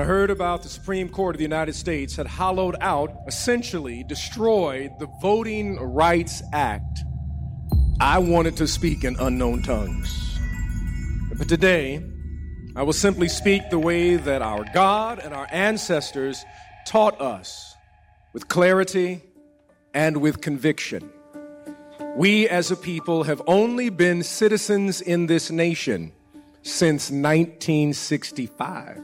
heard about the Supreme Court of the United States had hollowed out, essentially destroyed the Voting Rights Act, I wanted to speak in unknown tongues. But today, I will simply speak the way that our God and our ancestors taught us, with clarity and with conviction. We as a people have only been citizens in this nation since 1965.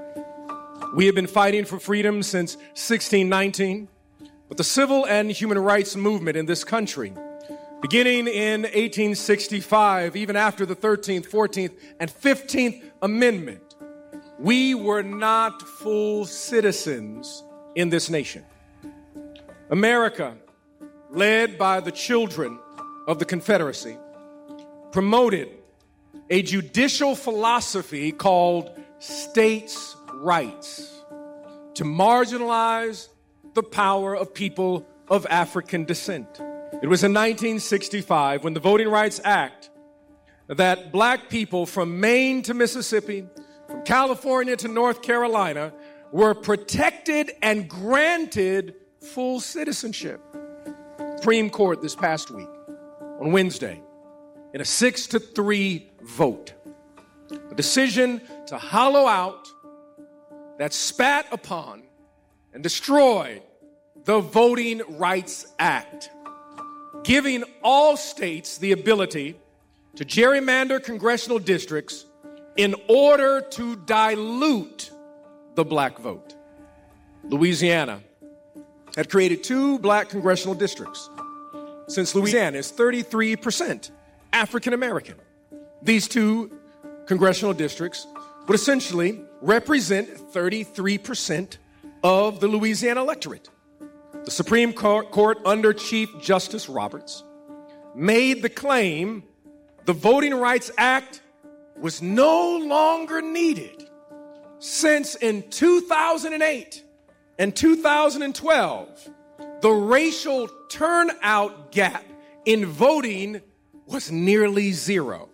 We have been fighting for freedom since 1619, but the civil and human rights movement in this country, beginning in 1865, even after the 13th, 14th, and 15th Amendment, we were not full citizens in this nation. America, led by the children of the Confederacy, promoted a judicial philosophy called states' rights to marginalize the power of people of African descent. It was in 1965 when the Voting Rights Act that black people from Maine to Mississippi, from California to North Carolina, were protected and granted full citizenship. Supreme Court this past week, on Wednesday, in a 6-3 vote, a decision to hollow out, that spat upon and destroyed the Voting Rights Act, giving all states the ability to gerrymander congressional districts in order to dilute the black vote. Louisiana had created 2 black congressional districts. Since Louisiana is 33% African American, these 2 congressional districts would essentially represent 33% of the Louisiana electorate. The Supreme Court, under Chief Justice Roberts, made the claim the Voting Rights Act was no longer needed, since in 2008 and 2012, the racial turnout gap in voting was nearly zero.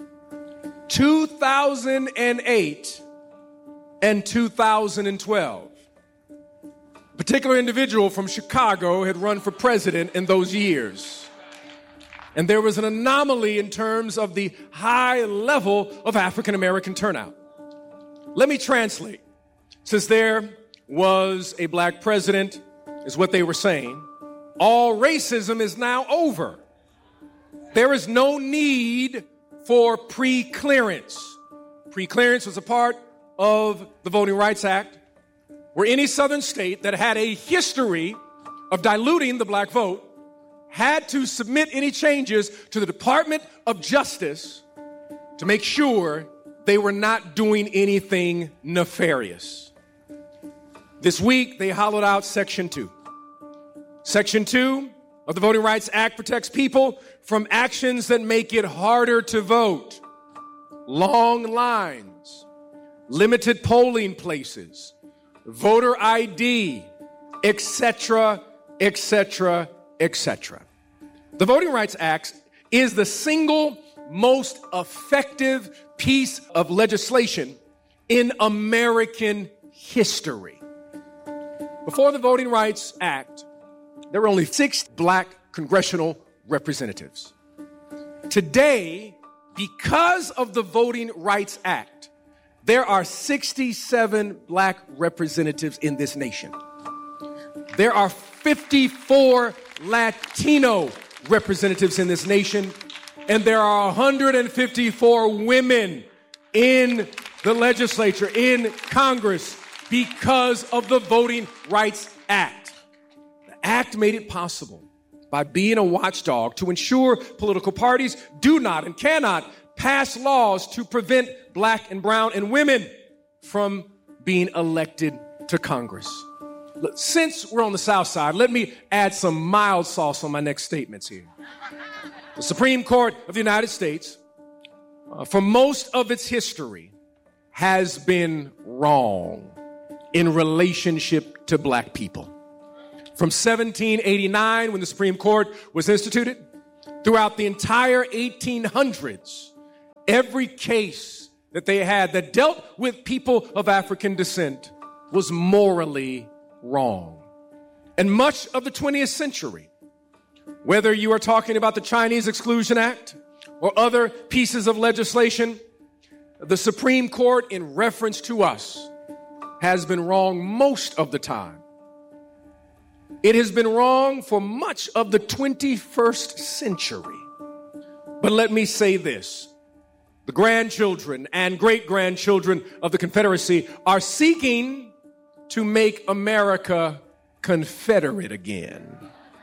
2008 and 2012. A particular individual from Chicago had run for president in those years. And there was an anomaly in terms of the high level of African American turnout. Let me translate. Since there was a black president, is what they were saying, all racism is now over. There is no need for pre-clearance. Pre-clearance was a part of the Voting Rights Act, where any southern state that had a history of diluting the black vote had to submit any changes to the Department of Justice to make sure they were not doing anything nefarious. This week, they hollowed out Section 2. Section 2 of the Voting Rights Act protects people from actions that make it harder to vote. Long lines, limited polling places, voter ID, etc., etc., etc. The Voting Rights Act is the single most effective piece of legislation in American history. Before the Voting Rights Act, there were only 6 black congressional representatives. Today, because of the Voting Rights Act, there are 67 black representatives in this nation. There are 54 Latino representatives in this nation, and there are 154 women in the legislature, in Congress, because of the Voting Rights Act. The act made it possible by being a watchdog to ensure political parties do not and cannot pass laws to prevent black and brown and women from being elected to Congress. Since we're on the South Side, let me add some mild sauce on my next statements here. The Supreme Court of the United States, for most of its history, has been wrong in relationship to black people. From 1789, when the Supreme Court was instituted, throughout the entire 1800s, every case that they had that dealt with people of African descent was morally wrong. And much of the 20th century, whether you are talking about the Chinese Exclusion Act or other pieces of legislation, the Supreme Court, in reference to us, has been wrong most of the time. It has been wrong for much of the 21st century. But let me say this. The grandchildren and great-grandchildren of the Confederacy are seeking to make America Confederate again.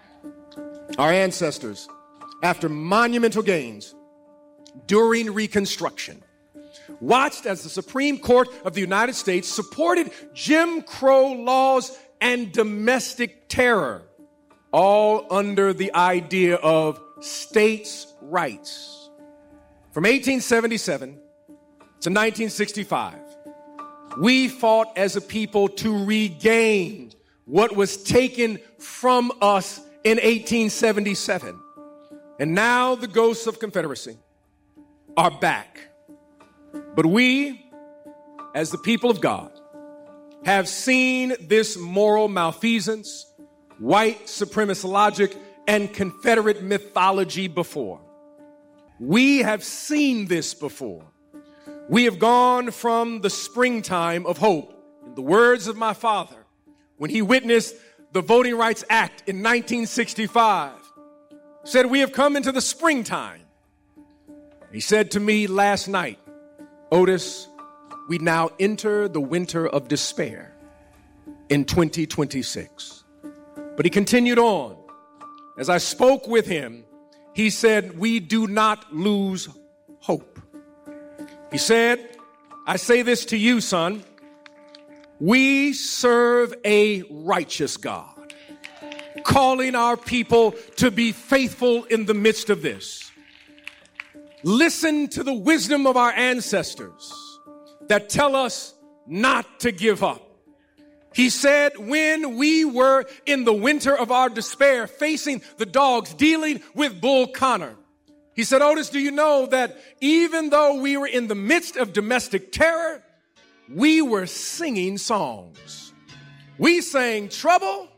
Our ancestors, after monumental gains during Reconstruction, watched as the Supreme Court of the United States supported Jim Crow laws and domestic terror, all under the idea of states' rights. From 1877 to 1965, we fought as a people to regain what was taken from us in 1877. And now the ghosts of Confederacy are back. But we, as the people of God, have seen this moral malfeasance, white supremacist logic, and Confederate mythology before. We have seen this before. We have gone from the springtime of hope, in the words of my father, when he witnessed the Voting Rights Act in 1965, said, we have come into the springtime. He said to me last night, Otis, we now enter the winter of despair in 2026. But he continued on. As I spoke with him, he said, we do not lose hope. He said, I say this to you, son. We serve a righteous God, calling our people to be faithful in the midst of this. Listen to the wisdom of our ancestors that tell us not to give up. He said, when we were in the winter of our despair, facing the dogs, dealing with Bull Connor, he said, Otis, do you know that even though we were in the midst of domestic terror, we were singing songs. We sang, trouble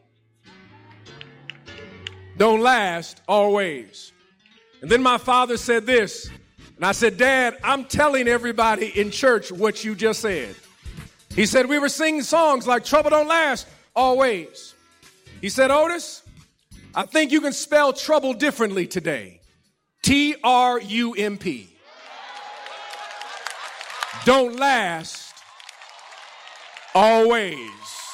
don't last always. And then my father said this, and I said, Dad, I'm telling everybody in church what you just said. He said, we were singing songs like trouble don't last always. He said, Otis, I think you can spell trouble differently today. T-R-U-M-P. Don't last always.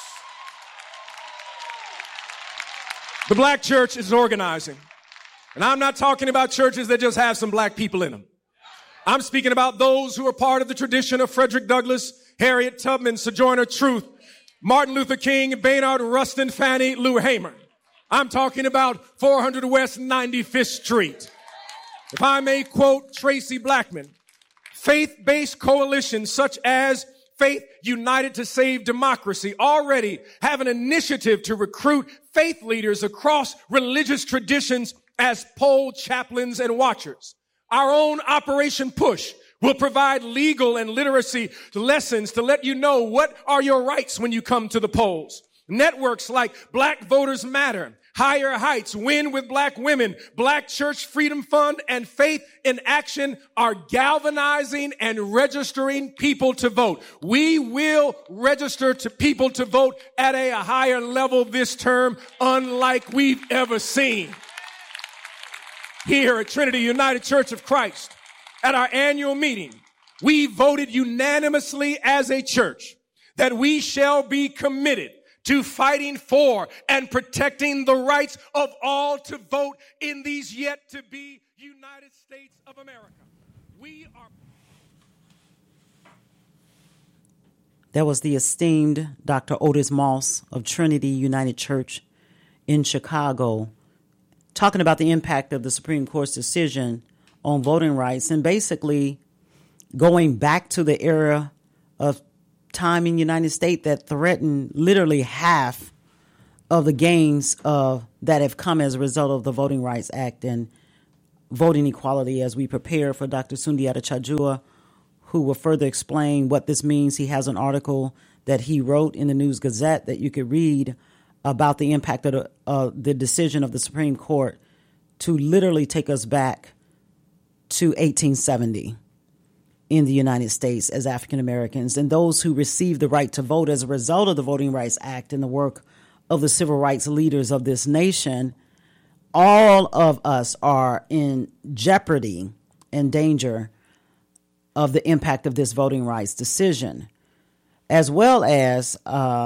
The black church is organizing. And I'm not talking about churches that just have some black people in them. I'm speaking about those who are part of the tradition of Frederick Douglass, Harriet Tubman, Sojourner Truth, Martin Luther King, Baynard Rustin, Fannie Lou Hamer. I'm talking about 400 West 95th Street. If I may quote Tracy Blackman, faith-based coalitions such as Faith United to Save Democracy already have an initiative to recruit faith leaders across religious traditions as poll chaplains and watchers. Our own Operation Push will provide legal and literacy lessons to let you know what are your rights when you come to the polls. Networks like Black Voters Matter, Higher Heights, Win with Black Women, Black Church Freedom Fund, and Faith in Action are galvanizing and registering people to vote. We will register to people to vote at a higher level this term, unlike we've ever seen. Here at Trinity United Church of Christ, at our annual meeting, we voted unanimously as a church that we shall be committed to fighting for and protecting the rights of all to vote in these yet to be United States of America. That was the esteemed Dr. Otis Moss of Trinity United Church in Chicago, talking about the impact of the Supreme Court's decision on voting rights and basically going back to the era of time in the United States that threatened literally half of the gains that have come as a result of the Voting Rights Act and voting equality. As we prepare for Dr. Sundiata Chajua, who will further explain what this means, he has an article that he wrote in the News Gazette that you could read about the impact of the decision of the Supreme Court to literally take us back to 1870 in the United States as African Americans, and those who received the right to vote as a result of the Voting Rights Act and the work of the civil rights leaders of this nation. All of us are in jeopardy and danger of the impact of this voting rights decision, as well as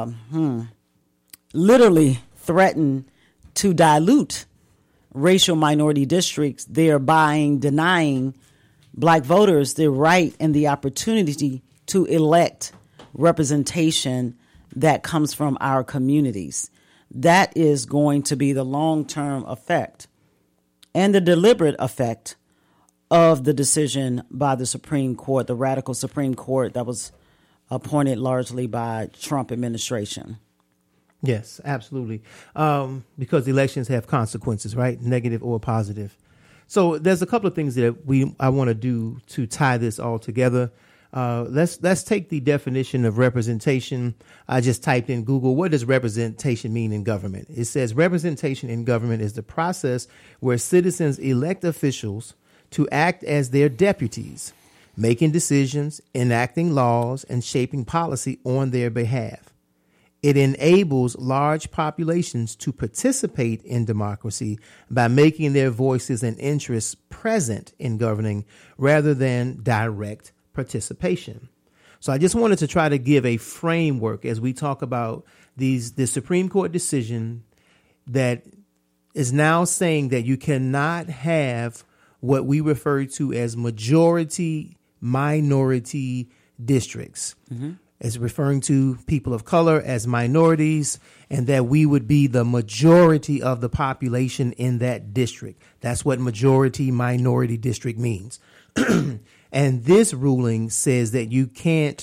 literally threaten to dilute racial minority districts, thereby denying black voters the right and the opportunity to elect representation that comes from our communities. That is going to be the long-term effect and the deliberate effect of the decision by the Supreme Court, the radical Supreme Court that was appointed largely by Trump administration. Yes, absolutely. Because elections have consequences, right? Negative or positive. So there's a couple of things that I want to do to tie this all together. Let's take the definition of representation. I just typed in Google, what does representation mean in government? It says representation in government is the process where citizens elect officials to act as their deputies, making decisions, enacting laws, and shaping policy on their behalf. It enables large populations to participate in democracy by making their voices and interests present in governing rather than direct participation. So I just wanted to try to give a framework as we talk about the Supreme Court decision that is now saying that you cannot have what we refer to as majority minority districts. Mm-hmm. It's referring to people of color as minorities, and that we would be the majority of the population in that district. That's what majority minority district means. And this ruling says that you can't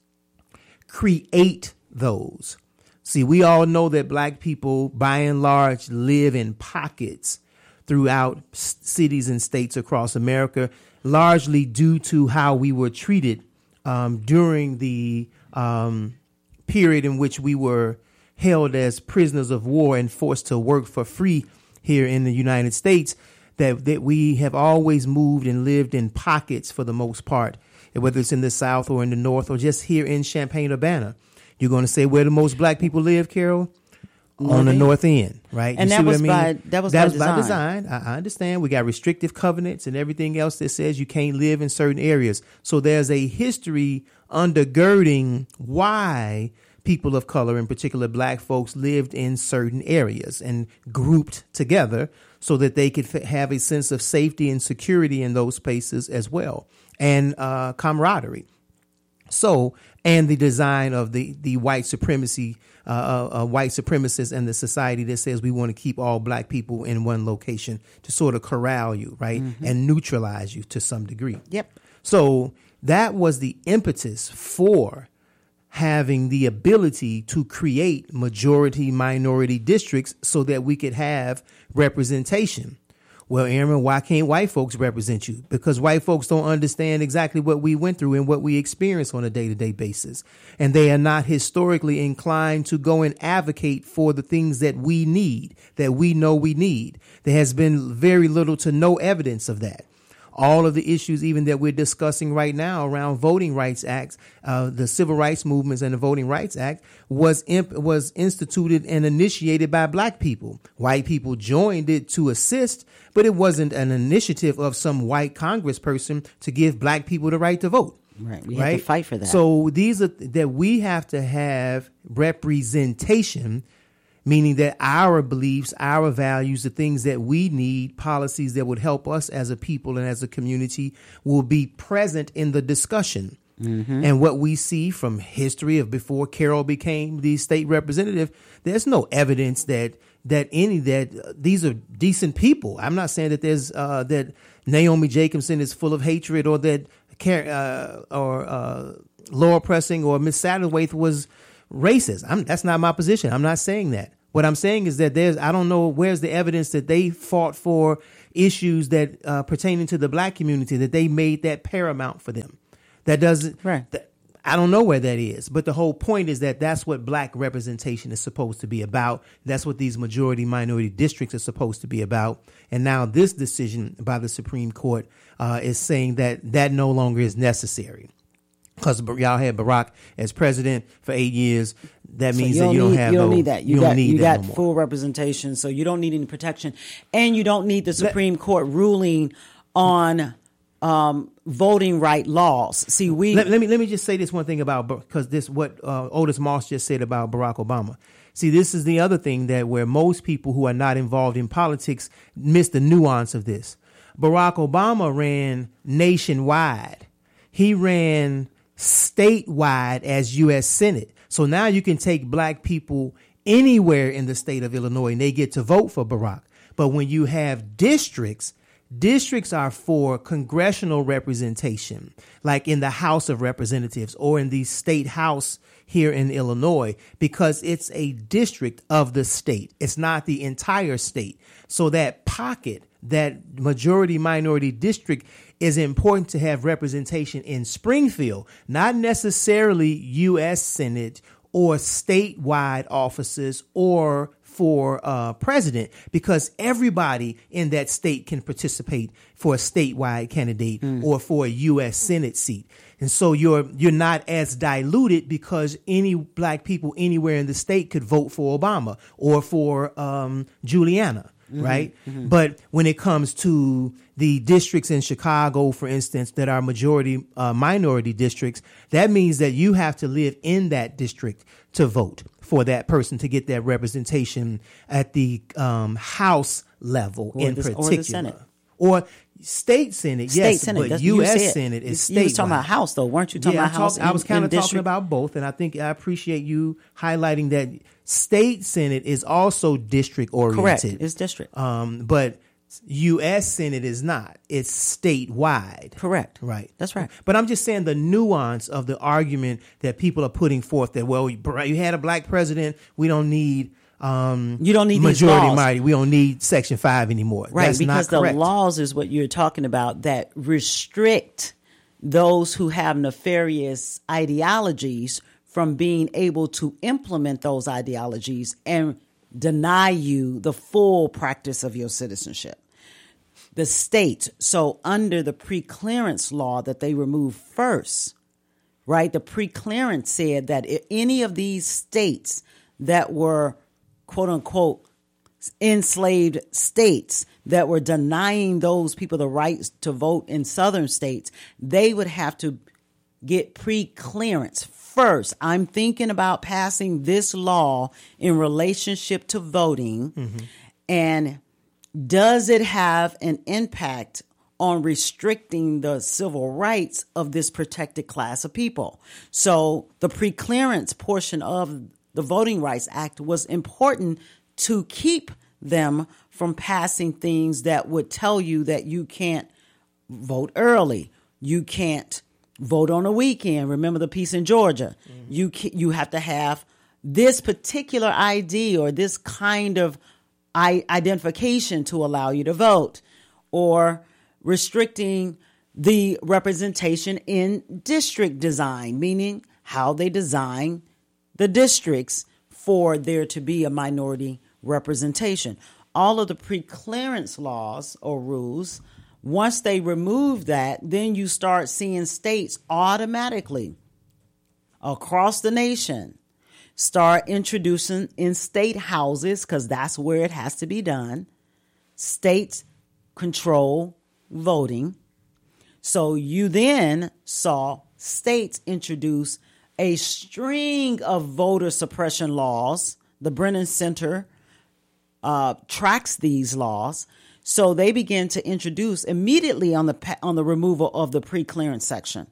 create those. See, we all know that black people, by and large, live in pockets throughout cities and states across America, largely due to how we were treated during the period in which we were held as prisoners of war and forced to work for free here in the United States, that we have always moved and lived in pockets for the most part, whether it's in the South or in the North or just here in Champaign-Urbana. You're going to say where the most black people live, Carol? On the north end, right? And that was by design. I understand. We got restrictive covenants and everything else that says you can't live in certain areas. So there's a history undergirding why people of color, in particular black folks, lived in certain areas and grouped together so that they could have a sense of safety and security in those spaces as well, and camaraderie. So, and the design of the white supremacy, white supremacists and the society that says we want to keep all black people in one location to sort of corral you, right? Mm-hmm. And neutralize you to some degree. Yep. So that was the impetus for having the ability to create majority minority districts so that we could have representation. Well, Aaron, why can't white folks represent you? Because white folks don't understand exactly what we went through and what we experience on a day-to-day basis. And they are not historically inclined to go and advocate for the things that we need, that we know we need. There has been very little to no evidence of that. All of the issues even that we're discussing right now around Voting Rights Acts, the Civil Rights Movements and the Voting Rights Act was instituted and initiated by black people. White people joined it to assist, but it wasn't an initiative of some white congressperson to give black people the right to vote. Right. We have to fight for that. So these are that we have to have representation, meaning that our beliefs, our values, the things that we need, policies that would help us as a people and as a community will be present in the discussion. Mm-hmm. And what we see from history of before Carol became the state representative, there's no evidence that these are decent people. I'm not saying that there's that Naomi Jacobson is full of hatred or that Laura Pressing or Miss Satterthwaite was racist. That's not my position. I'm not saying that. What I'm saying is that I don't know where's the evidence that they fought for issues that pertaining to the black community, that they made that paramount for them. That doesn't. Right. I don't know where that is, but the whole point is that that's what black representation is supposed to be about. That's what these majority minority districts are supposed to be about. And now this decision by the Supreme Court is saying that that no longer is necessary. Because y'all had Barack as president for 8 years. That means that you don't need that. You got no more. Full representation, so you don't need any protection. And you don't need the Supreme Court ruling on voting right laws. See, let me just say this one thing about, because this what Otis Moss just said about Barack Obama. See, this is the other thing that where most people who are not involved in politics miss the nuance of this. Barack Obama ran nationwide. He ran statewide as U.S. Senate. So now you can take black people anywhere in the state of Illinois and they get to vote for Barack. But when you have districts are for congressional representation, like in the House of Representatives or in the state house here in Illinois, because it's a district of the state. It's not the entire state. So that pocket, that majority minority district, is important to have representation in Springfield, not necessarily U.S. Senate or statewide offices or for president, because everybody in that state can participate for a statewide candidate or for a U.S. Senate seat. And so you're not as diluted because any black people anywhere in the state could vote for Obama or for Juliana. Right. But when it comes to the districts in Chicago, for instance, that are majority minority districts, that means that you have to live in that district to vote for that person to get that representation at the House level or in particular. Or the Senate. Or state Senate, yes, Senate. But U.S. Senate is statewide. You was talking about House, though, weren't you talking about House? I was kind of talking about both, and I think I appreciate you highlighting that state Senate is also district oriented. Correct, it's district. But U.S. Senate is not. It's statewide. Correct. Right. That's right. But I'm just saying the nuance of the argument that people are putting forth that, well, you had a black president, we don't need you don't need majority these laws. minority. We don't need Section 5 anymore. Right, That's because not correct. the laws is what you're talking about that restrict those who have nefarious ideologies from being able to implement those ideologies and deny you the full practice of your citizenship. The state, so under the preclearance law that they removed first, right, the preclearance said that if any of these states that were quote unquote enslaved states that were denying those people the rights to vote in southern states, they would have to get pre-clearance first. I'm thinking about passing this law in relationship to voting. And does it have an impact on restricting the civil rights of this protected class of people? So the pre-clearance portion of the Voting Rights Act was important to keep them from passing things that would tell you that you can't vote early. You can't vote on a weekend. Remember the piece in Georgia. You have to have this particular ID or this kind of identification to allow you to vote, or restricting the representation in district design, meaning how they design the districts for there to be a minority representation. All of the preclearance laws or rules, once they remove that, then you start seeing states automatically across the nation start introducing in state houses, because that's where it has to be done, states control voting. So you then saw states introduce a string of voter suppression laws. The Brennan Center tracks these laws. So they began to introduce immediately on the removal of the pre-clearance section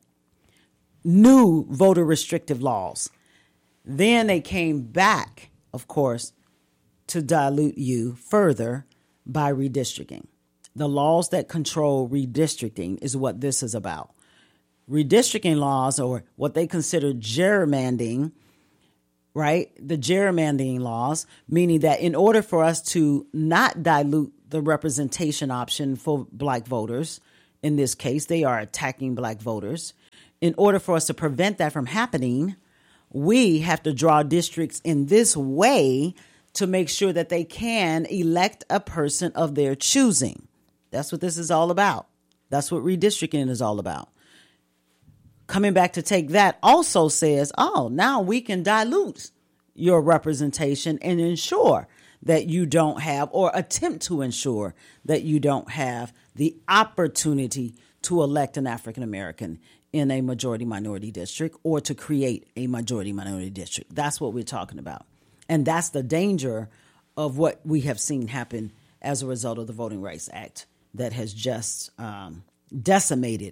new voter restrictive laws. Then they came back, of course, to dilute you further by redistricting. The laws that control redistricting is what this is about. Redistricting laws, or what they consider gerrymandering, right? The gerrymandering laws, meaning that in order for us to not dilute the representation option for black voters, in this case, they are attacking black voters. in order for us to prevent that from happening, we have to draw districts in this way to make sure that they can elect a person of their choosing. That's what this is all about. That's what redistricting is all about. Coming back to take that also says, oh, now we can dilute your representation and ensure that you don't have, or attempt to ensure that you don't have the opportunity to elect an African American in a majority minority district or to create a majority minority district. That's what we're talking about. And that's the danger of what we have seen happen as a result of the Voting Rights Act that has just decimated.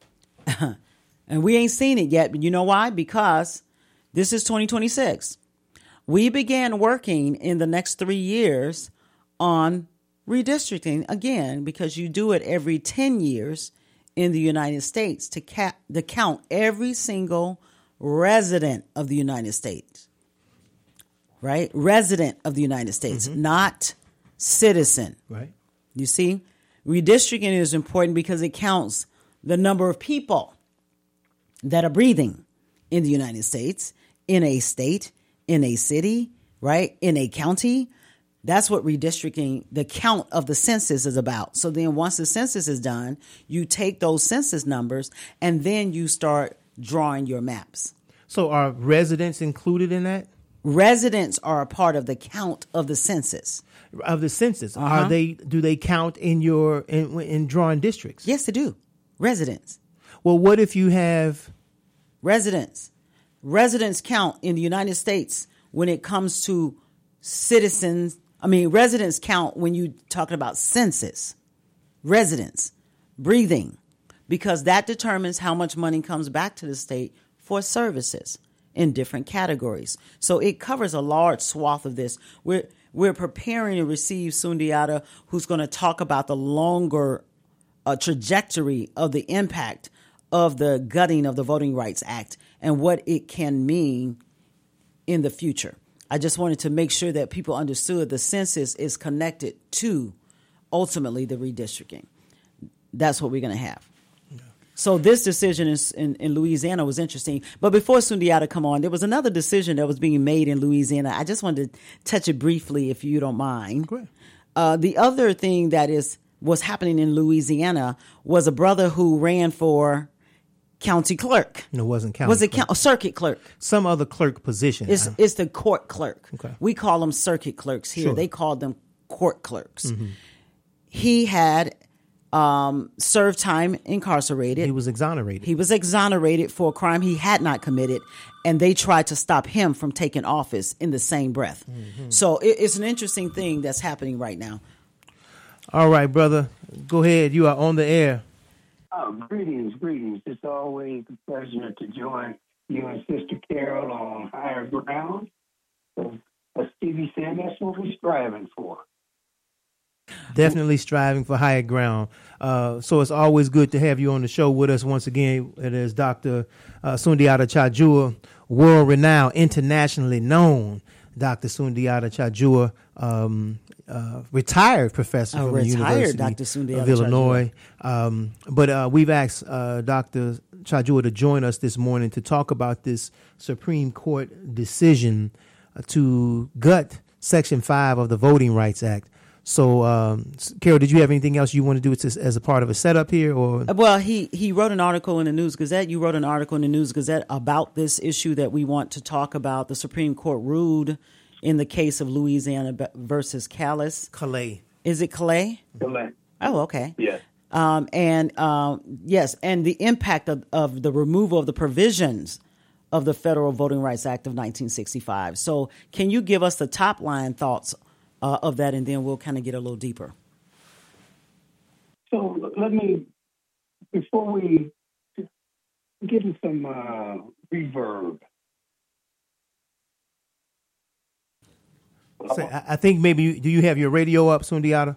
And we ain't seen it yet, but you know why? Because this is 2026. We began working in the next 3 years on redistricting again, because you do it every 10 years in the United States to count every single resident of the United States, right? Resident of the United States, not citizen. Right. You see, redistricting is important because it counts the number of people that are breathing in the United States, in a state, in a city, right? In a county. That's what redistricting, the count of the census, is about. So then once the census is done, you take those census numbers and then you start drawing your maps. So are residents included in that? Residents are a part of the count of the census. Of the census. Uh-huh. Do they count in your in drawing districts? Yes, they do. Residents. Well, what if you have Residents. Residents count in the United States when it comes to citizens. I mean, residents count when you're talking about census. Residents, breathing, because that determines how much money comes back to the state for services in different categories. So it covers a large swath of this. We're preparing to receive Sundiata, who's going to talk about the longer trajectory of the impact of the gutting of the Voting Rights Act and what it can mean in the future. I just wanted to make sure that people understood the census is connected to ultimately the redistricting. That's what we're going to have. Yeah. So this decision in Louisiana was interesting. But before Sundiata come on, there was another decision that was being made in Louisiana. I just wanted to touch it briefly, if you don't mind. Great. The other thing that was happening in Louisiana was a brother who ran for county clerk. No, it wasn't county. Was it clerk. Circuit clerk? Some other clerk position. It's the court clerk. Okay. We call them circuit clerks here. Sure. They called them court clerks. Mm-hmm. He had served time incarcerated. He was exonerated. He was exonerated for a crime he had not committed, and they tried to stop him from taking office in the same breath. Mm-hmm. So it's an interesting thing that's happening right now. All right, brother. Go ahead. You are on the air. Greetings. It's always a pleasure to join you and Sister Carol on Higher Ground. As Stevie said, that's what we're striving for. Definitely striving for higher ground. So it's always good to have you on the show with us once again. It is Dr. Sundiata Chajua, world-renowned, internationally known Dr. Sundiata Chajua, retired professor from the University of Illinois. But we've asked Dr. Chajua to join us this morning to talk about this Supreme Court decision to gut Section 5 of the Voting Rights Act. So, Carol, did you have anything else you want to do as a part of a setup here? Or well, he wrote an article in the News Gazette. You wrote an article in the News Gazette about this issue that we want to talk about. The Supreme Court ruled in the case of Louisiana versus Calais. Is it Calais? Calais. Oh, okay. Yes. Yes, and the impact of the removal of the provisions of the Federal Voting Rights Act of 1965. So can you give us the top line thoughts of that, and then we'll kind of get a little deeper. So let me, before we get in some reverb. So I think maybe, do you have your radio up, Sundiata?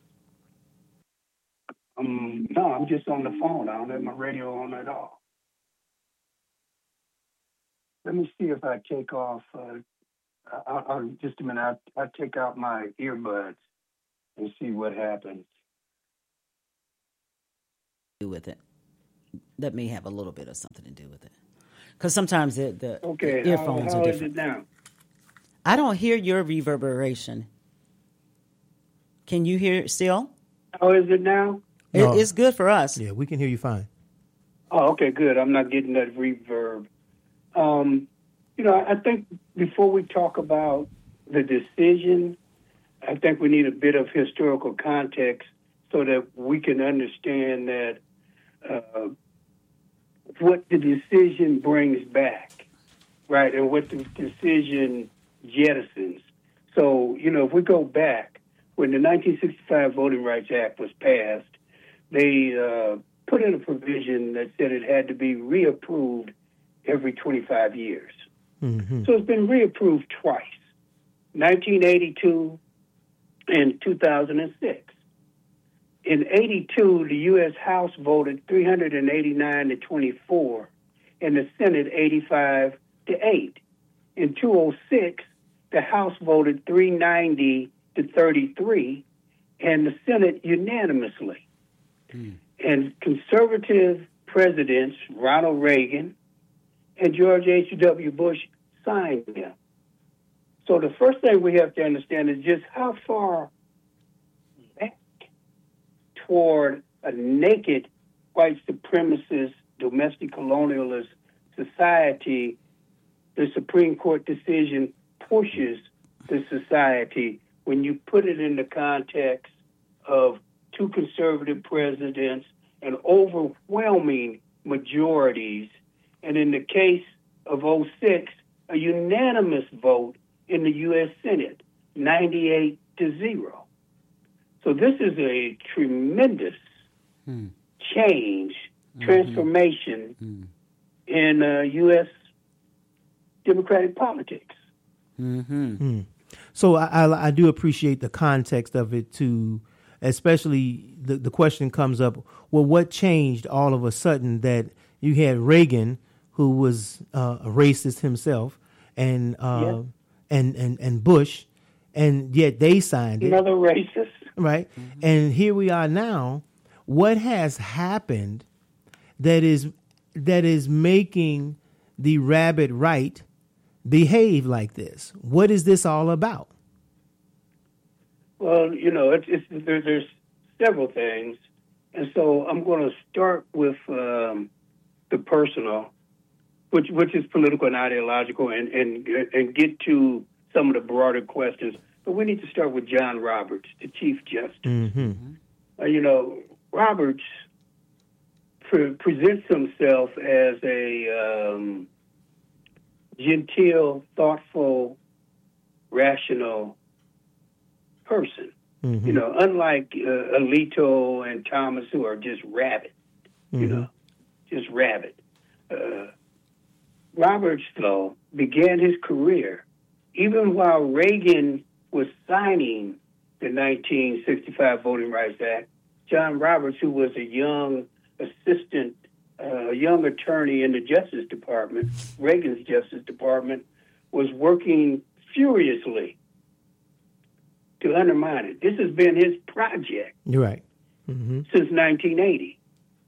No, I'm just on the phone. I don't have my radio on at all. Let me see if I take off. I'll just a minute. I'll take out my earbuds and see what happens. With it. That may have a little bit of something to do with it. Because sometimes the Okay, earphones how are is it different. now? I don't hear your reverberation. Can you hear it still? How is it now? No. It's good for us. Yeah, we can hear you fine. Oh, okay, good. I'm not getting that reverb. I think before we talk about the decision, I think we need a bit of historical context so that we can understand that what the decision brings back, right, and what the decision jettisons. So, if we go back, when the 1965 Voting Rights Act was passed, they put in a provision that said it had to be reapproved every 25 years. Mm-hmm. So it's been reapproved twice, 1982 and 2006. In 82, the U.S. House voted 389 to 24, and the Senate 85 to 8. In 2006, the House voted 390 to 33, and the Senate unanimously. And conservative presidents, Ronald Reagan and George H.W. Bush, signed them. So the first thing we have to understand is just how far back toward a naked white supremacist, domestic colonialist society the Supreme Court decision pushes the society when you put it in the context of two conservative presidents and overwhelming majorities, and in the case of 2006, a unanimous vote in the U.S. Senate, 98 to 0. So this is a tremendous change, transformation in U.S. democratic politics. So I do appreciate the context of it too, especially the question comes up, well, what changed all of a sudden that you had Reagan, who was a racist himself, and Bush, and yet they signed it. Another racist. Right. And here we are now. What has happened that is making the rabid right behave like this? What is this all about? Well, there's several things, and so I'm going to start with the personal, which is political and ideological, and get to some of the broader questions. But we need to start with John Roberts, the Chief Justice. Roberts presents himself as a genteel, thoughtful, rational person. Unlike Alito and Thomas, who are just rabid, just rabid. Roberts, though, began his career even while Reagan was signing the 1965 Voting Rights Act. John Roberts, who was a young assistant, a young attorney in the Justice Department, Reagan's Justice Department, was working furiously to undermine it. This has been his project since 1980.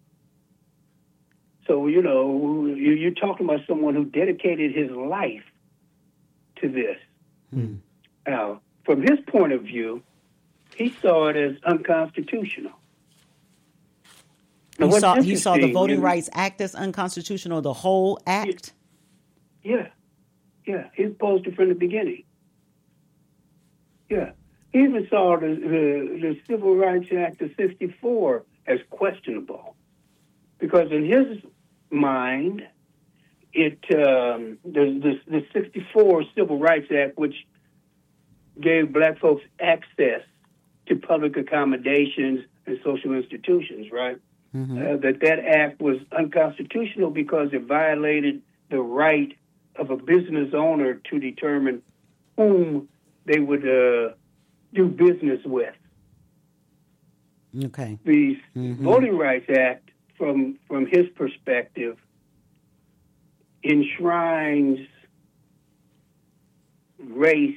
So, you're talking about someone who dedicated his life to this. Now, from his point of view, he saw it as unconstitutional. Now, He saw the Voting Rights Act as unconstitutional, the whole act? Yeah. He opposed it from the beginning. Yeah. He even saw the Civil Rights Act of 64 as questionable. Because in his mind, the 64 Civil Rights Act, which gave black folks access to public accommodations and social institutions, right? That act was unconstitutional because it violated the right of a business owner to determine whom they would do business with. Okay. The Voting Rights Act, from his perspective, enshrines race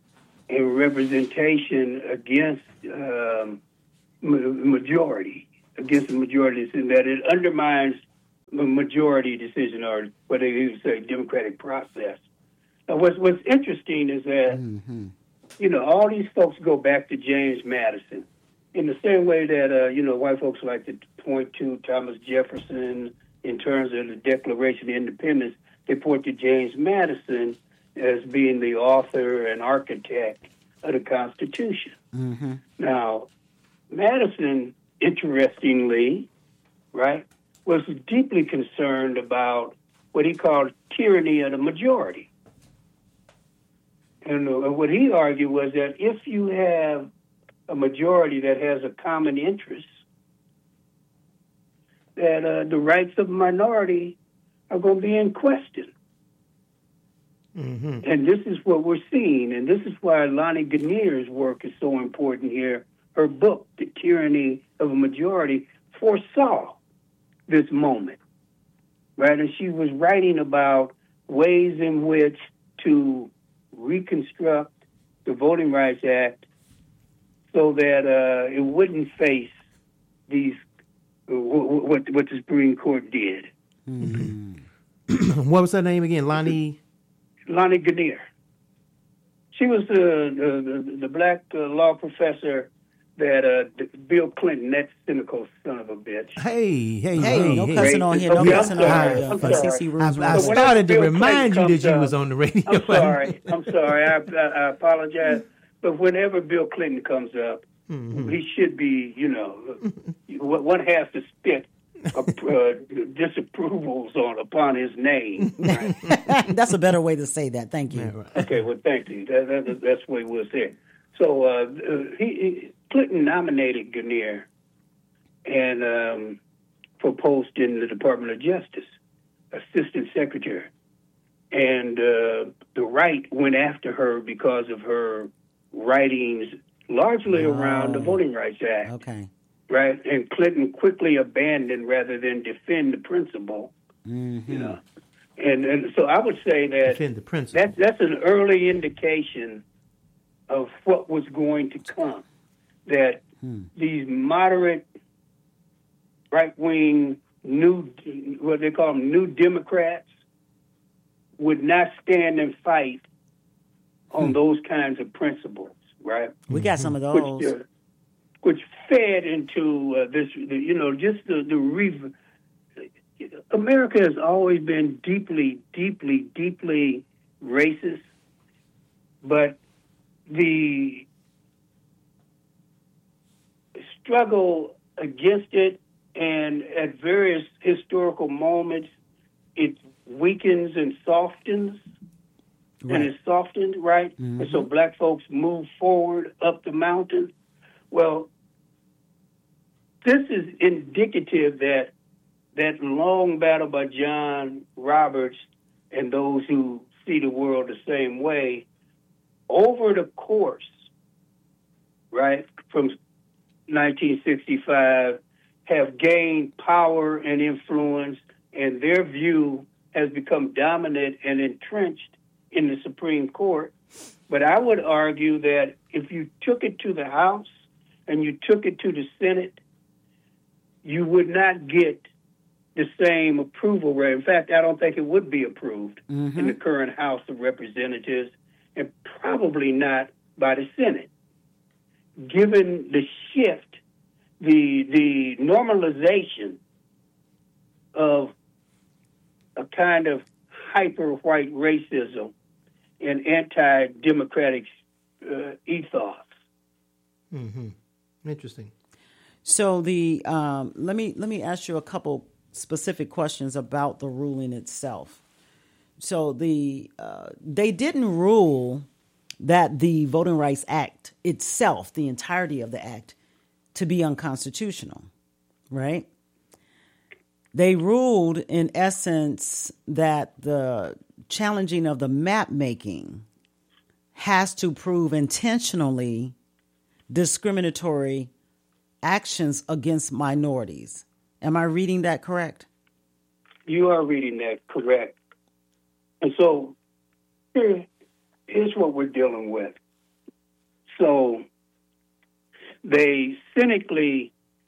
and representation against majority, against the majority decision, that it undermines the majority decision, or what they even say, democratic process. Now, what's interesting is that, all these folks go back to James Madison in the same way that, white folks like to point to Thomas Jefferson in terms of the Declaration of Independence. They point to James Madison as being the author and architect of the Constitution. Mm-hmm. Now, Madison, interestingly, right, was deeply concerned about what he called tyranny of the majority. And what he argued was that if you have a majority that has a common interest, that the rights of the minority are going to be in question. Mm-hmm. And this is what we're seeing, and this is why Lani Guinier's work is so important here. Her book, The Tyranny of a Majority, foresaw this moment, right? And she was writing about ways in which to reconstruct the Voting Rights Act so that it wouldn't face these what the Supreme Court did. Mm-hmm. What was her name again? Lani Guinier. She was the black law professor that Bill Clinton, that cynical son of a bitch. Hey, no cussing on here. No cussing on here. CC rules. I started to remind you that you was on the radio. I'm sorry. I apologize. But whenever Bill Clinton comes up, he should be, one has to spit disapprovals upon his name. Right? That's a better way to say that. Thank you. Yeah, right. Okay, well, thank you. That's what it was there. So Clinton nominated Guinier and for post in the Department of Justice, Assistant Secretary. And the right went after her because of her writings largely around the Voting Rights Act. Okay. Right? And Clinton quickly abandoned rather than defend the principle. Mm-hmm. And so I would say that defend the principle. That's an early indication of what was going to come. That these moderate, right-wing, what they call them, new Democrats, would not stand and fight on those kinds of principles, right? We got some of those. Which fed into this, America has always been deeply, deeply, deeply racist, but the struggle against it, and at various historical moments, it weakens and softens, and it's softened, right? Mm-hmm. And so black folks move forward up the mountain. Well, this is indicative that that long battle by John Roberts and those who see the world the same way, over the course, right, from 1965, have gained power and influence, and their view has become dominant and entrenched in the Supreme Court. But I would argue that if you took it to the House and you took it to the Senate, you would not get the same approval rate. In fact, I don't think it would be approved in the current House of Representatives, and probably not by the Senate. Given the shift, the normalization of a kind of hyper-white racism and anti-democratic ethos. Mm-hmm. Interesting. So let me ask you a couple specific questions about the ruling itself. So they didn't rule that the Voting Rights Act itself, the entirety of the act, to be unconstitutional, right? They ruled, in essence, that the challenging of the map making has to prove intentionally discriminatory actions against minorities. Am I reading that correct? You are reading that correct. And so here's what we're dealing with. So they cynically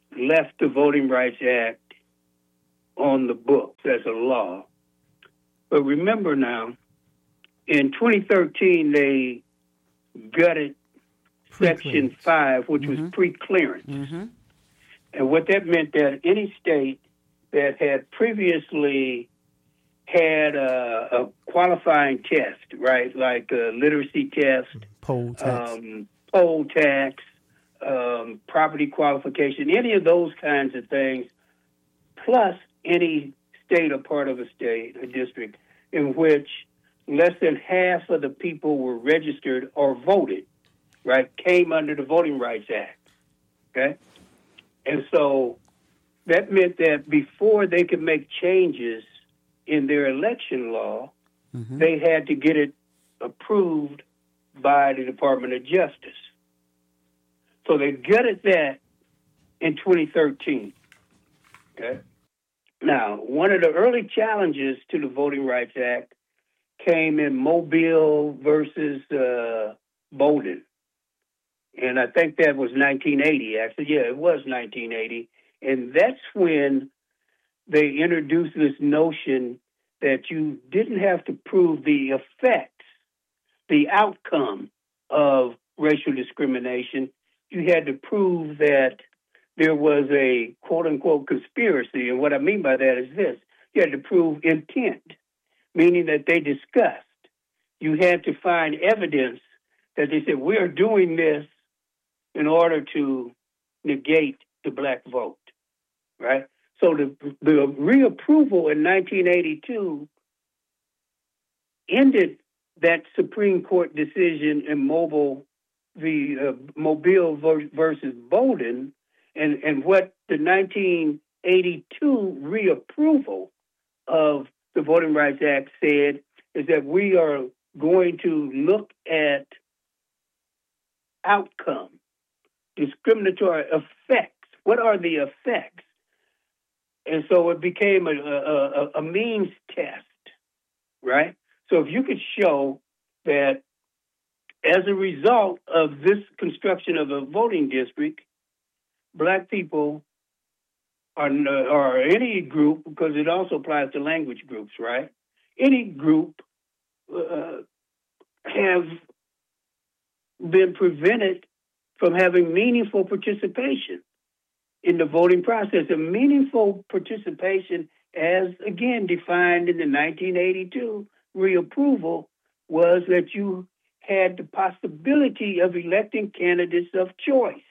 left the Voting Rights Act on the books as a law. But remember now, in 2013, they gutted Section 5, which was pre-clearance. And what that meant that any state that had previously had a qualifying test, right, like a literacy test, poll tax, property qualification, any of those kinds of things, plus any state or part of a state, a district, in which less than half of the people were registered or voted, right, came under the Voting Rights Act, okay? And so that meant that before they could make changes in their election law, they had to get it approved by the Department of Justice. So they gutted that in 2013, okay? Now, one of the early challenges to the Voting Rights Act came in Mobile versus Bolden. And I think that was 1980, actually. Yeah, it was 1980. And that's when they introduced this notion that you didn't have to prove the effects, the outcome of racial discrimination. You had to prove that there was a quote-unquote conspiracy. And what I mean by that is this. You had to prove intent, meaning that they discussed. You had to find evidence that they said, we're doing this in order to negate the black vote, right? So the reapproval in 1982 ended that Supreme Court decision in Mobile versus Bolden, and what the 1982 reapproval of the Voting Rights Act said is that we are going to look at outcome, discriminatory effects. What are the effects? And so it became a means test, right? So if you could show that as a result of this construction of a voting district, black people or any group, because it also applies to language groups, right? Any group have been prevented from having meaningful participation in the voting process. A meaningful participation, as again defined in the 1982 reapproval, was that you had the possibility of electing candidates of choice.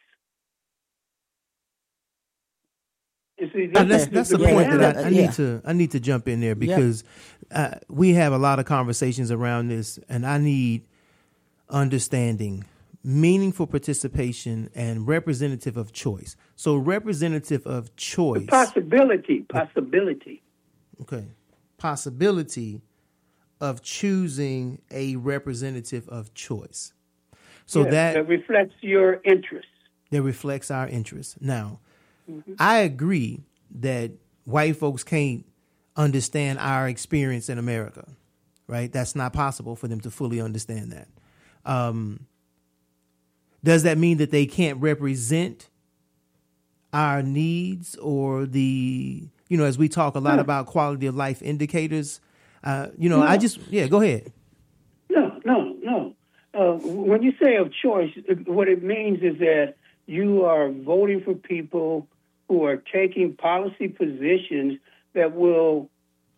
You see, that's the point that I need to jump in there, because we have a lot of conversations around this, and I need understanding, meaningful participation, and representative of choice. So representative of choice. Possibility. Okay. Possibility of choosing a representative of choice. So that reflects your interests. That reflects our interests. Now, I agree that white folks can't understand our experience in America, right? That's not possible for them to fully understand that. Does that mean that they can't represent our needs or as we talk a lot about quality of life indicators? Go ahead. No. When you say of choice, what it means is that you are voting for people who are taking policy positions that will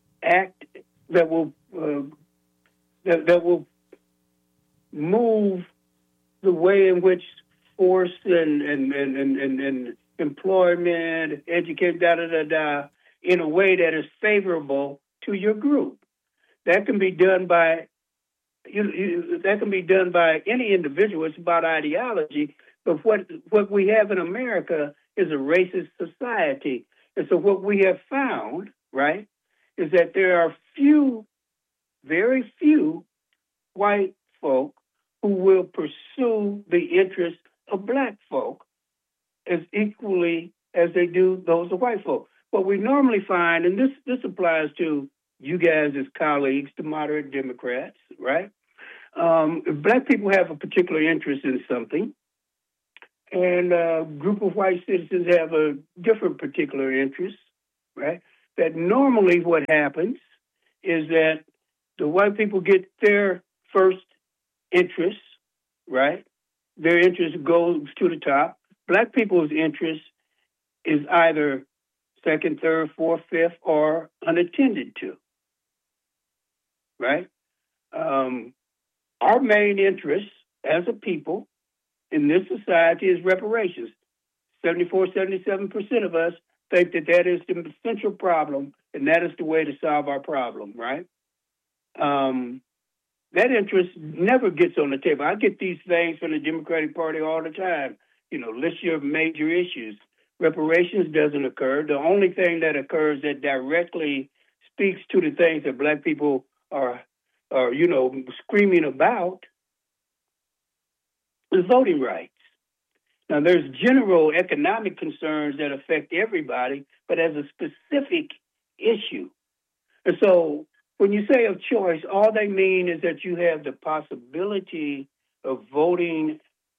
move the way in which force and employment, education, in a way that is favorable to your group. That can be done by any individual. It's about ideology. But what we have in America is a racist society. And so what we have found, right, is that there are very few white folk who will pursue the interests of black folk as equally as they do those of white folk. What we normally find, and this applies to you guys as colleagues, the moderate Democrats, right? If black people have a particular interest in something, and a group of white citizens have a different particular interest, right? That normally what happens is that the white people get their first interest, right? Their interest goes to the top. Black people's interest is either second, third, fourth, fifth, or unattended to, right? Our main interest as a people in this society is reparations. 77% of us think that that is the central problem, and that is the way to solve our problem, right? That interest never gets on the table. I get these things from the Democratic Party all the time. List your major issues. Reparations doesn't occur. The only thing that occurs that directly speaks to the things that black people are screaming about is voting rights. Now, there's general economic concerns that affect everybody, but as a specific issue. And so when you say of choice, all they mean is that you have the possibility of voting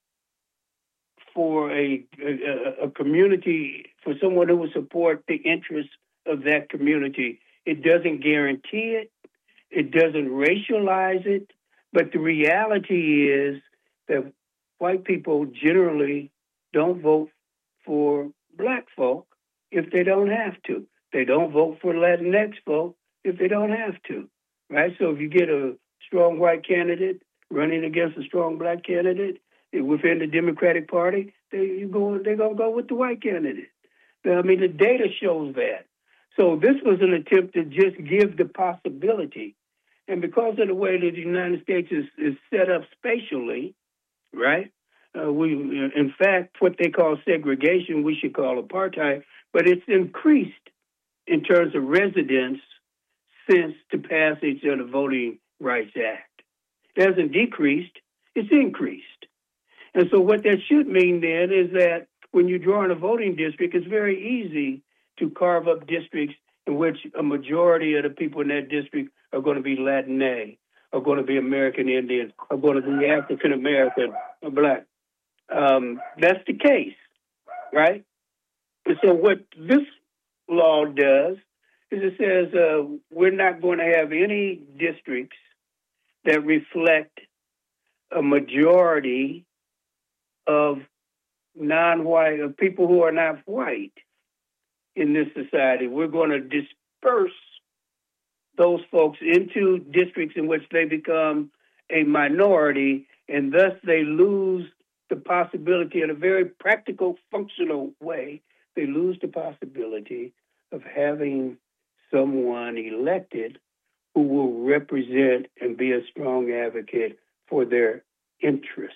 for a community, for someone who will support the interests of that community. It doesn't guarantee it. It doesn't racialize it. But the reality is that white people generally don't vote for black folk if they don't have to. They don't vote for Latinx folk if they don't have to, right? So if you get a strong white candidate running against a strong black candidate within the Democratic Party, they're going to go with the white candidate. I mean, the data shows that. So this was an attempt to just give the possibility. And because of the way that the United States is set up spatially, right? In fact, what they call segregation, we should call apartheid, but it's increased in terms of residents since the passage of the Voting Rights Act. It hasn't decreased, it's increased. And so what that should mean then is that when you draw in a voting district, it's very easy to carve up districts in which a majority of the people in that district are going to be Latinx, are going to be American Indian, are going to be African American or black. That's the case, right? And so what this law does is it says we're not going to have any districts that reflect a majority of non-white, of people who are not white in this society. We're going to disperse those folks into districts in which they become a minority, and thus they lose the possibility in a very practical, functional way. They lose the possibility of having someone elected who will represent and be a strong advocate for their interests.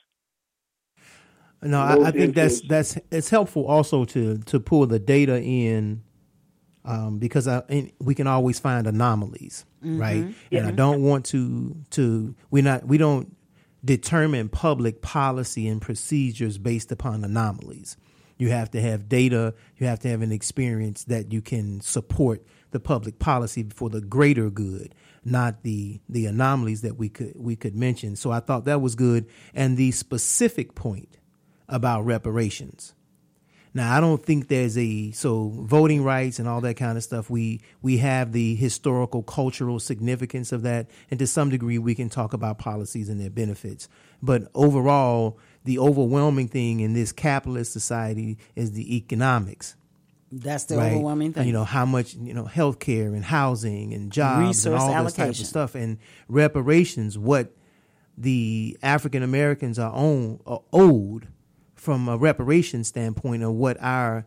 No, I think that's it's helpful also to pull the data in because we can always find anomalies, right? Yeah. And I don't want to we don't determine public policy and procedures based upon anomalies. You have to have data. You have to have an experience that you can support the public policy for the greater good, not the anomalies that we could mention. So I thought that was good. And the specific point about reparations. Now, I don't think there's voting rights and all that kind of stuff. We have the historical, cultural significance of that. And to some degree, we can talk about policies and their benefits. But overall, the overwhelming thing in this capitalist society is the economics. That's the overwhelming thing. How much, healthcare and housing and jobs resource and all allocation. this type of stuff. And reparations, what the African Americans are owed from a reparation standpoint of what our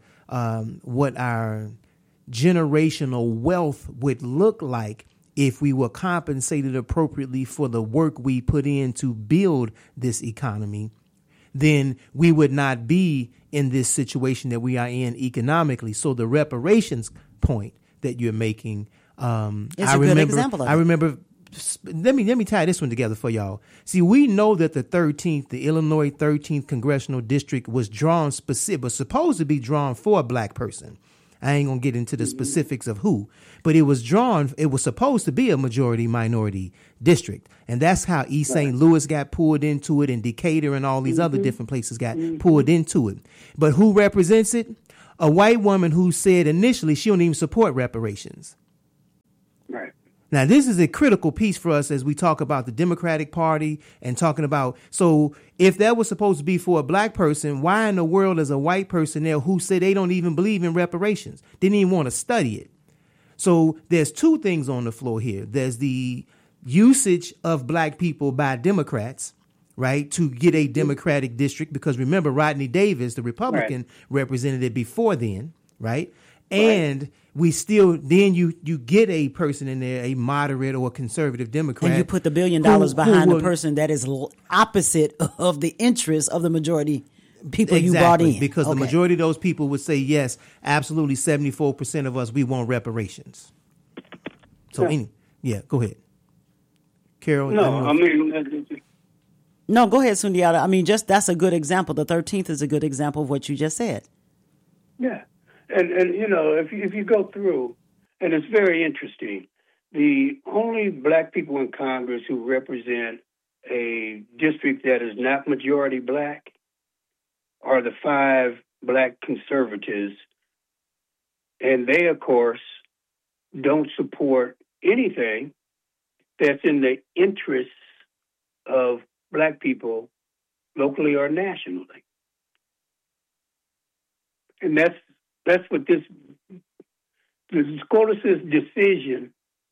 generational wealth would look like if we were compensated appropriately for the work we put in to build this economy, then we would not be in this situation that we are in economically. So the reparations point that you're making, it's a good example of it. I remember. Let me tie this one together for y'all. See, we know that the Illinois 13th congressional district was drawn was supposed to be drawn for a black person. I ain't gonna get into the specifics of who, but it was supposed to be a majority minority district. And that's how East St. Louis got pulled into it, and Decatur and all these other different places got pulled into it. But who represents it? A white woman who said initially she don't even support reparations. Right. Now, this is a critical piece for us as we talk about the Democratic Party and talking about, so if that was supposed to be for a black person, why in the world is a white person there who said they don't even believe in reparations, didn't even want to study it? So there's two things on the floor here. There's the usage of black people by Democrats, right, to get a Democratic district, because remember, Rodney Davis, the Republican representative before then, right? And we still, then you get a person in there, a moderate or a conservative Democrat. And you put the $1 billion behind the person that is opposite of the interests of the majority people you brought in. Because the majority of those people would say, yes, absolutely, 74% of us, we want reparations. So, go ahead. Carol? No, go ahead, Sundiata. I mean, that's a good example. The 13th is a good example of what you just said. Yeah. And if you go through, and it's very interesting, the only black people in Congress who represent a district that is not majority black are the 5 black conservatives. And they, of course, don't support anything that's in the interests of black people locally or nationally. And that's what the SCOTUS's decision,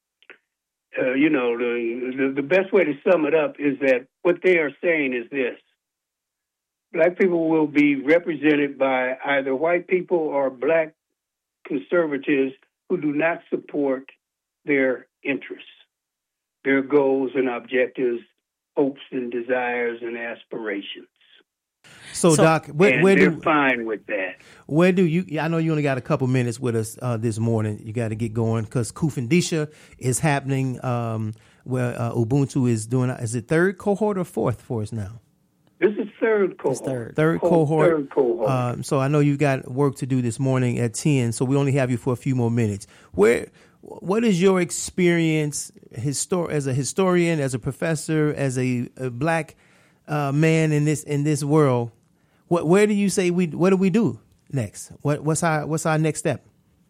the best way to sum it up is that what they are saying is this: black people will be represented by either white people or black conservatives who do not support their interests, their goals and objectives, hopes and desires and aspirations. So Doc, they're fine with that. Where do you? I know you only got a couple minutes with us this morning. You got to get going because Kufundisha is happening. Where Ubuntu is doing. Is it third cohort or fourth for us now? This is third cohort. Third cohort. So I know you got work to do this morning at 10. So we only have you for a few more minutes. What is your experience as a historian, as a professor, as a black man in this world? Where do you say what do we do next? What's our next step?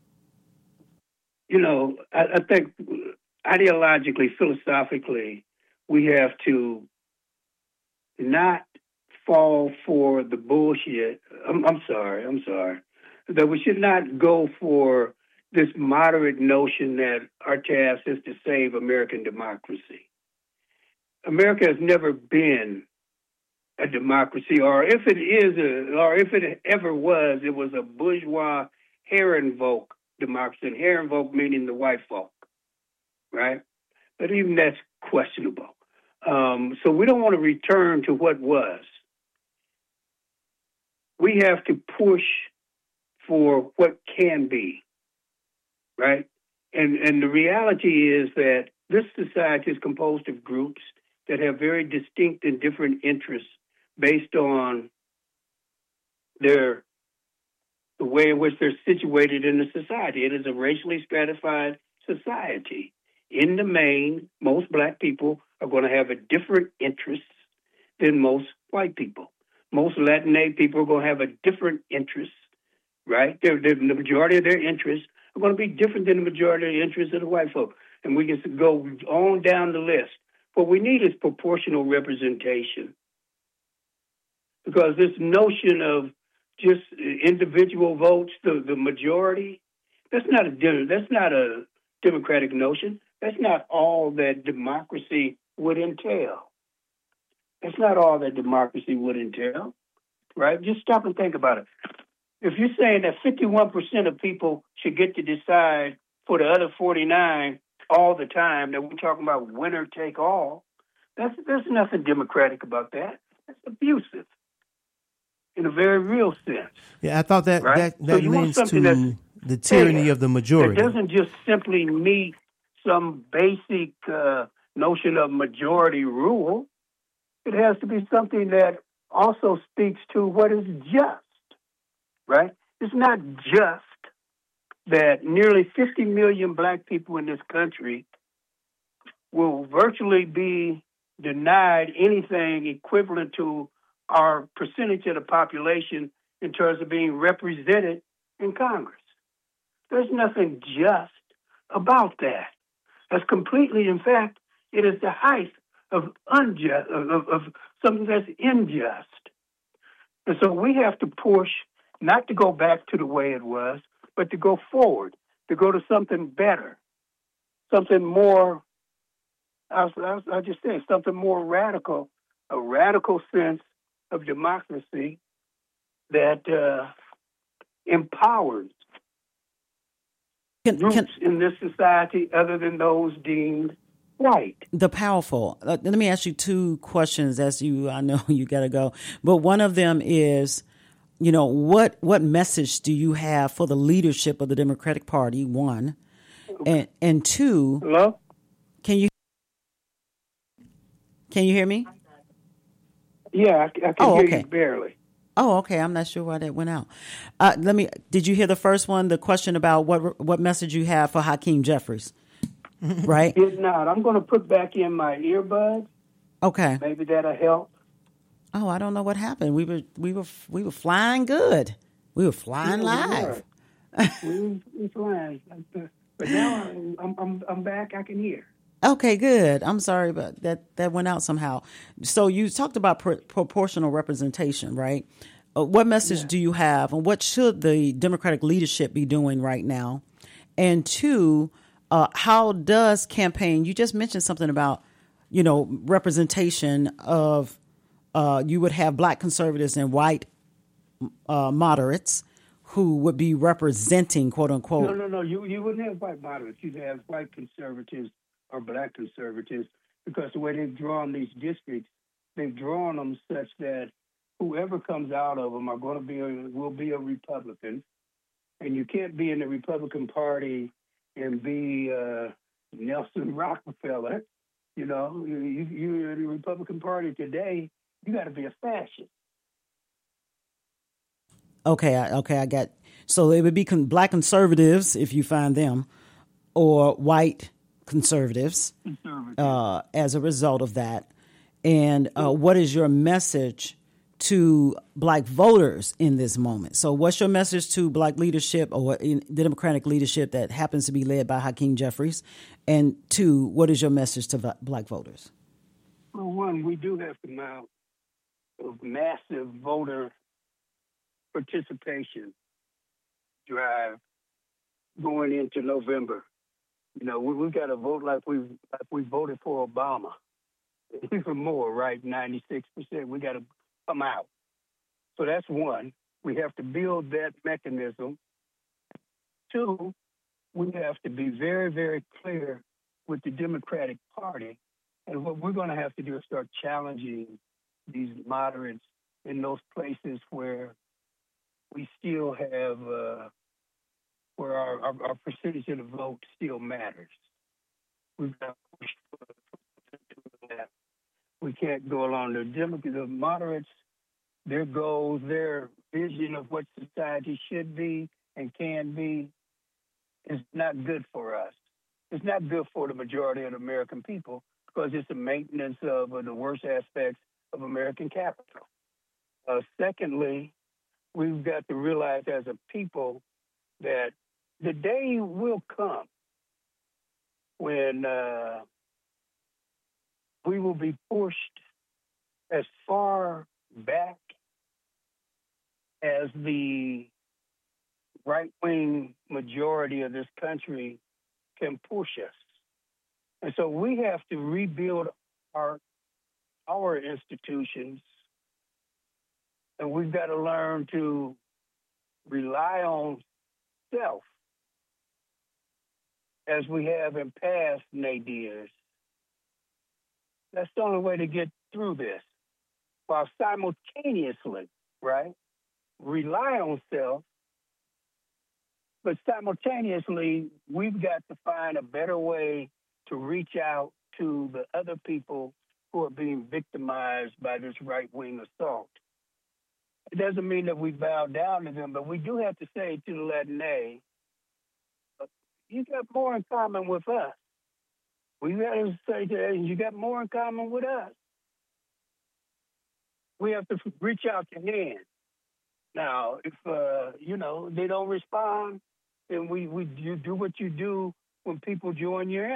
I think ideologically, philosophically, we have to not fall for the bullshit. I'm sorry. That we should not go for this moderate notion that our task is to save American democracy. America has never been a democracy, or if it ever was, it was a bourgeois Herrenvolk democracy, and Herrenvolk meaning the white folk, right? But even that's questionable. So we don't want to return to what was. We have to push for what can be, right? And the reality is that this society is composed of groups that have very distinct and different interests based on the way in which they're situated in the society. It is a racially stratified society. In the main, most black people are going to have a different interest than most white people. Most Latinx people are going to have a different interest, right? The majority of their interests are going to be different than the majority of the interests of the white folk. And we can go on down the list. What we need is proportional representation. Because this notion of just individual votes, the majority, that's not a democratic notion. That's not all that democracy would entail. That's not all that democracy would entail, right? Just stop and think about it. If you're saying that 51% of people should get to decide for the other 49 all the time, that we're talking about winner take all, there's nothing democratic about that. That's abusive in a very real sense. Yeah, I thought that right? that leads to the tyranny of the majority. It doesn't just simply meet some basic notion of majority rule. It has to be something that also speaks to what is just, right? It's not just that nearly 50 million black people in this country will virtually be denied anything equivalent to our percentage of the population in terms of being represented in Congress. There's nothing just about that. That's completely, in fact, it is the height of unjust, of something that's unjust. And so we have to push not to go back to the way it was, but to go forward, to go to something better, something more, I just say, something more radical, a radical sense of democracy that empowers groups in this society other than those deemed white. The powerful. Let me ask you two questions I know you got to go. But one of them is, what message do you have for the leadership of the Democratic Party, one? And two, hello? Can you hear me? Yeah, I can hear you barely. Oh, okay. I'm not sure why that went out. Did you hear the first one, the question about what message you have for Hakeem Jeffries? Right? Did not. I'm going to put back in my earbuds. Okay. Maybe that'll help. Oh, I don't know what happened. We were flying good. We were flying live. We were flying. But now I'm back. I can hear. Okay, good. I'm sorry, but that went out somehow. So you talked about proportional representation, right? What message do you have, and what should the Democratic leadership be doing right now? And two, how does campaign? You just mentioned something about, representation of. You would have black conservatives and white moderates who would be representing, quote unquote. No. You wouldn't have white moderates. You'd have white conservatives or black conservatives, because the way they've drawn these districts, they've drawn them such that whoever comes out of them will be a Republican, and you can't be in the Republican Party and be Nelson Rockefeller. You're in the Republican Party today. You got to be a fascist. Okay, I got. So it would be black conservatives if you find them, or white conservatives. As a result of that. And what is your message to black voters in this moment? So what's your message to black leadership or the Democratic leadership that happens to be led by Hakeem Jeffries? And two, what is your message to black voters? Well, one, we do have to mount a massive voter participation drive going into November. We've got to vote like we voted for Obama, even more, right? 96%. We got to come out. So that's one. We have to build that mechanism. Two, we have to be very, very clear with the Democratic Party. And what we're going to have to do is start challenging these moderates in those places where we still have, where our percentage of the vote still matters. We've got to push for that. We can't go along. The moderates, their goals, their vision of what society should be and can be is not good for us. It's not good for the majority of the American people because it's the maintenance of the worst aspects of American capital. Secondly, we've got to realize as a people that the day will come when we will be pushed as far back as the right-wing majority of this country can push us. And so we have to rebuild our institutions, and we've got to learn to rely on self as we have in past nadirs. That's the only way to get through this, while simultaneously, right, rely on self, but simultaneously, we've got to find a better way to reach out to the other people who are being victimized by this right-wing assault. It doesn't mean that we bow down to them, but we do have to say to the Latinx, You got more in common with us. We got to say that you got more in common with us. We have to reach out your hand. Now, if they don't respond, then you do what you do when people join your